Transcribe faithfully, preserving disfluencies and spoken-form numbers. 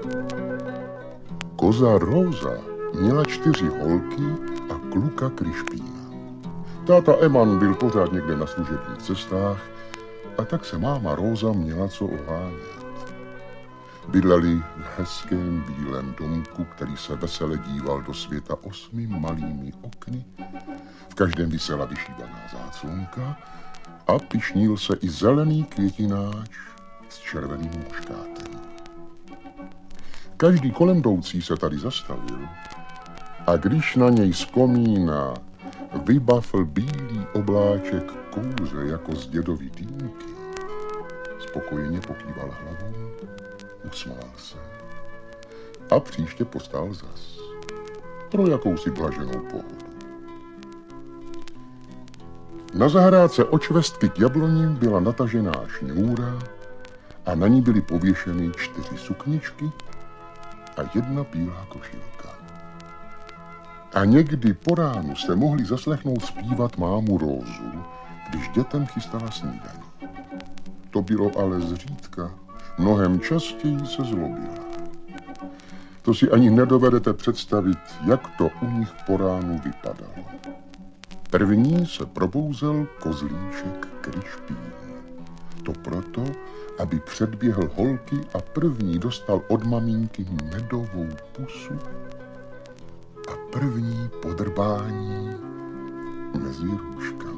Koza Róza měla čtyři holky a kluka Krišpína. Táta Eman byl pořád někde na služebních cestách a tak se máma Róza měla co ohánět. Bydleli v hezkém bílém domku, který se vesele díval do světa osmi malými okny. V každém visela vyšívaná záclonka a pyšnil se i zelený květináč s červeným muškátem. Každý kolem jdoucí se tady zastavil a když na něj z komína vybafl bílý obláček kouře jako z dědovy dýmky, spokojeně pokýval hlavou, usmál se a příště postál zas pro jakousi blaženou pohodu. Na zahrádce od švestky k jabloním byla natažená šňůra a na ní byly pověšeny čtyři sukničky a jedna bílá košilka. A někdy po ránu jste mohli zaslechnout zpívat mámu Rózu, když dětem chystala snídaní. To bylo ale zřídka, mnohem častěji se zlobila. To si ani nedovedete představit, jak to u nich po ránu vypadalo. První se probouzel kozlíček Krišpín. To proto, aby předběhl holky a první dostal od maminky medovou pusu a první podrbání mezi růžkami.